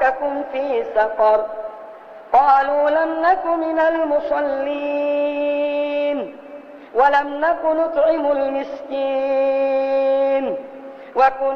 سلككم في سقر قالوا لم نك من المصلين ولم نك نطعم المسكين